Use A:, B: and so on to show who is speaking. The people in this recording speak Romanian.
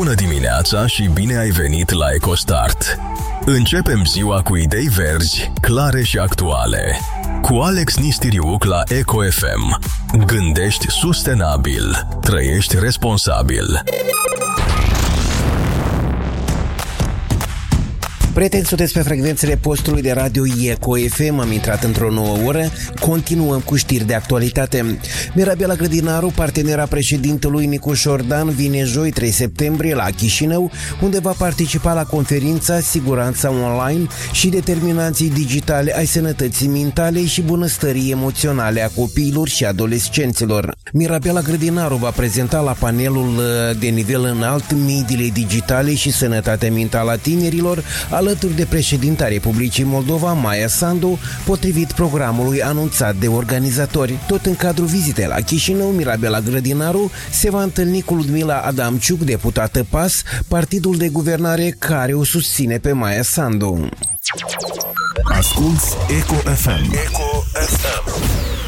A: Bună dimineața și bine ai venit la EcoStart! Începem ziua cu idei verzi, clare și actuale. Cu Alex Nistiriuc la Eco FM. Gândești sustenabil. Trăiești responsabil.
B: Prieteni, sunteți pe frecvențele postului de radio Eco FM. Am intrat într-o nouă oră. Continuăm cu știri de actualitate. Mirabela Grădinaru, partenera președintelui Nicu Șordan, vine joi 3 septembrie la Chișinău, unde va participa la conferința Siguranța online și determinanții digitale ai sănătății mentale și bunăstării emoționale a copiilor și adolescenților. Mirabela Grădinaru va prezenta la panelul de nivel înalt mediile digitale și sănătatea mentală a tinerilor, alături de președinta Republicii Moldova, Maia Sandu, potrivit programului anunțat de organizatori. Tot în cadrul vizitei la Chișinău, Mirabela Grădinaru se va întâlni cu Ludmila Adamciuc, deputată PAS, partidul de guvernare care o susține pe Maia Sandu.
C: Asculți Eco FM. Eco FM.